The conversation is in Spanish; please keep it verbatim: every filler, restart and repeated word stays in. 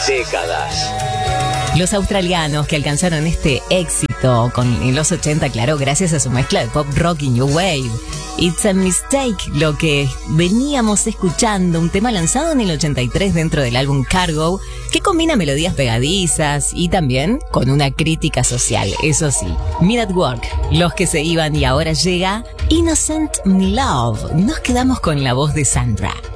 décadas. Los australianos que alcanzaron este éxito con, en los ochenta, claro, gracias a su mezcla de pop rock y new wave. It's a Mistake, lo que veníamos escuchando, un tema lanzado en el ochenta y tres dentro del álbum Cargo, que combina melodías pegadizas y también con una crítica social, eso sí. Men at Work, los que se iban, y ahora llega Innocent Love. Nos quedamos con la voz de Sandra.